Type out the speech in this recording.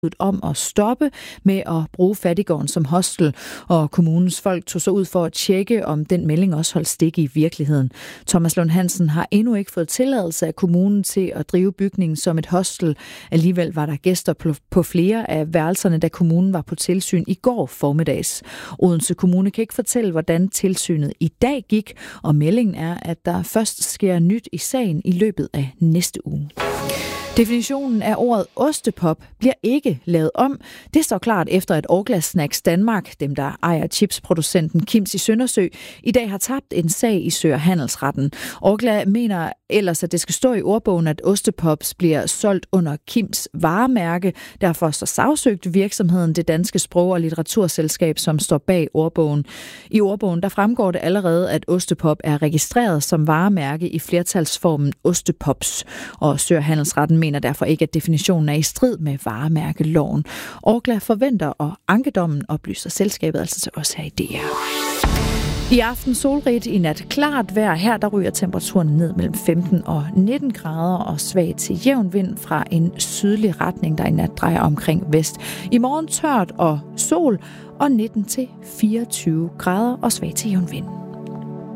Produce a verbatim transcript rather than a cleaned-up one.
om at stoppe med at bruge Fattiggården som hostel, og kommunens folk tog så ud for at tjekke, om den melding også holdt stik i virkeligheden. Thomas Lund Hansen har endnu ikke fået tilladelse af kommunen til at drive bygningen som et hostel. Alligevel var der gæster på flere af værelserne, da kommunen var på tilsyn i går formiddags. Odense Kommune kan ikke fortælle, hvordan tilsynet i dag gik, og meldingen er, at der først sker nyt i sagen i løbet af næste uge. Definitionen af ordet ostepop bliver ikke lavet om. Det står klart efter, at Orkla Snacks Danmark, dem der ejer chipsproducenten Kims i Søndersø, i dag har tabt en sag i Sø- og Handelsretten. Orkla mener ellers, at det skal stå i ordbogen, at ostepops bliver solgt under Kims varemærke. Derfor så sagsøgte virksomheden det danske sprog- og litteraturselskab, som står bag ordbogen. I ordbogen der fremgår det allerede, at ostepop er registreret som varemærke i flertalsformen ostepops, og Sø- og Handelsretten mener derfor ikke, at definitionen er i strid med varemærkeloven. Orkla forventer at ankedommen, oplyser selskabet altså til os her i D R. I aften solrigt, i nat klart vejr. Her der ryger temperaturen ned mellem femten og nitten grader og svag til jævn vind fra en sydlig retning, der i nat drejer omkring vest. I morgen tørt og sol og nitten til fireogtyve grader og svag til jævn vind.